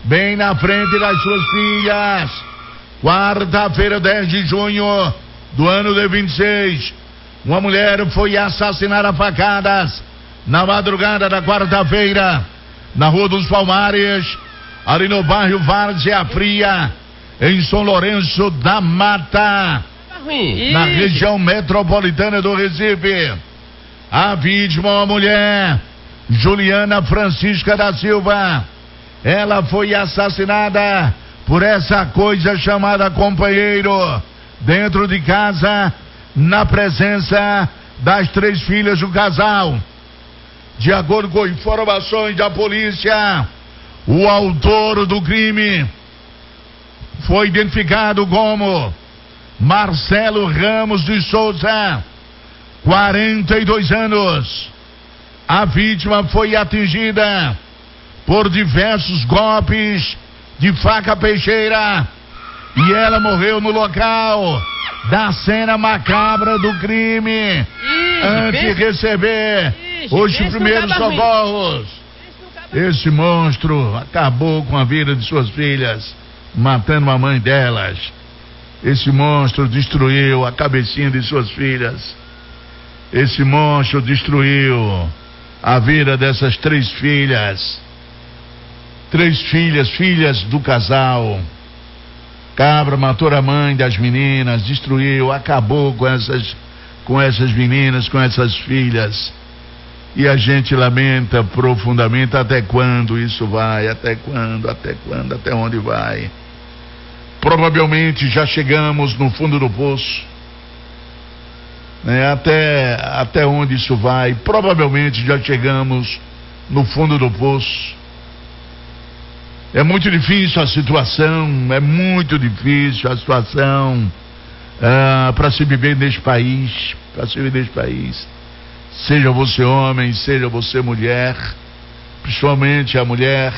bem na frente das suas filhas. Quarta-feira, 10 de junho do ano de 26, uma mulher foi assassinada a facadas na madrugada da quarta-feira, na Rua dos Palmares, ali no bairro Várzea Fria, em São Lourenço da Mata, na região metropolitana do Recife. A vítima, uma mulher, Juliana Francisca da Silva, ela foi assassinada por essa coisa chamada companheiro, dentro de casa, na presença das 3 filhas do casal. De acordo com informações da polícia, o autor do crime foi identificado como Marcelo Ramos de Souza, 42 anos. A vítima foi atingida por diversos golpes de faca peixeira e ela morreu no local da cena macabra do crime, antes de receber os primeiros socorros. Esse monstro acabou com a vida de suas filhas, matando a mãe delas. Esse monstro destruiu a cabecinha de suas filhas. Esse monstro destruiu a vida dessas 3 filhas. 3 filhas, filhas do casal. Cabra matou a mãe das meninas, destruiu, acabou com essas meninas, com essas filhas. E a gente lamenta profundamente. Até quando isso vai? Até quando? Até quando? Até onde vai? Provavelmente já chegamos no fundo do poço, né? Até onde isso vai? Provavelmente já chegamos no fundo do poço. É muito difícil a situação, é muito difícil a situação para se viver neste país, Seja você homem, seja você mulher, principalmente a mulher,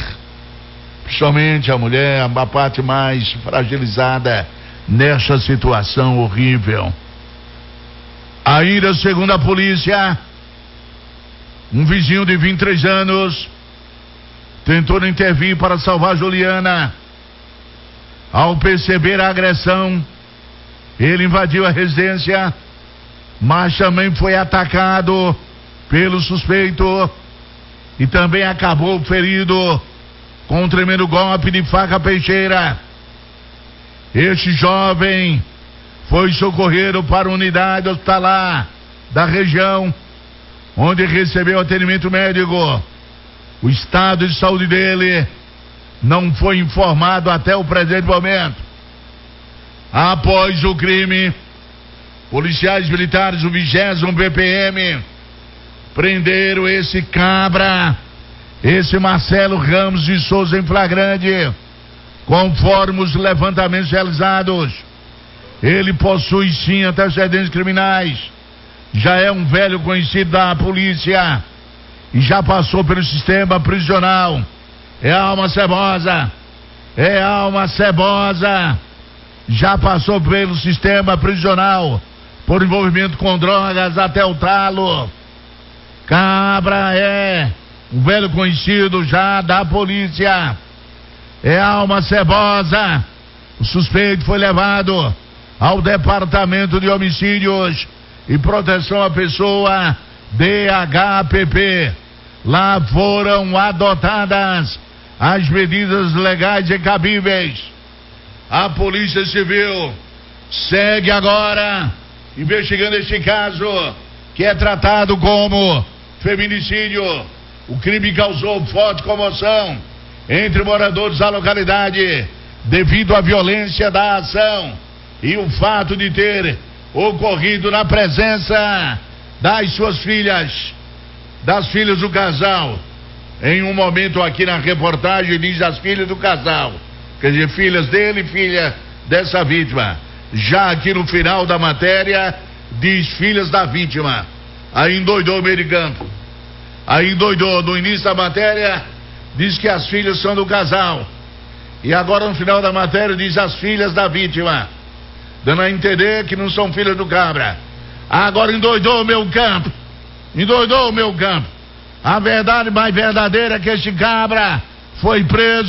a parte mais fragilizada nessa situação horrível. Ainda segundo a polícia, um vizinho de 23 anos tentou intervir para salvar Juliana. Ao perceber a agressão, ele invadiu a residência, mas também foi atacado pelo suspeito e também acabou ferido com um tremendo golpe de faca peixeira. Este jovem foi socorrido para a unidade hospitalar da região, onde recebeu atendimento médico. O estado de saúde dele não foi informado até o presente momento. Após o crime, policiais militares do 20º BPM prenderam esse cabra, esse Marcelo Ramos de Souza, em flagrante. Conforme os levantamentos realizados, ele possui sim antecedentes criminais, já é um velho conhecido da polícia e já passou pelo sistema prisional. É alma cebosa, já passou pelo sistema prisional por envolvimento com drogas até o talo. Cabra é um velho conhecido já da polícia, é alma cebosa. O suspeito foi levado ao Departamento de Homicídios e Proteção à Pessoa, DHPP. Lá foram adotadas as medidas legais e cabíveis. A Polícia Civil segue agora investigando este caso, que é tratado como feminicídio. O crime causou forte comoção entre moradores da localidade devido à violência da ação e o fato de ter ocorrido na presença das suas filhas, das filhas do casal. Em um momento aqui na reportagem diz as filhas do casal, quer dizer, filhas dele e filha dessa vítima. Já aqui no final da matéria diz filhas da vítima. Aí endoidou o meio de campo. Aí endoidou. No início da matéria diz que as filhas são do casal, e agora no final da matéria diz as filhas da vítima, dando a entender que não são filhas do cabra. Agora endoidou o meu campo. A verdade mais verdadeira é que este cabra foi preso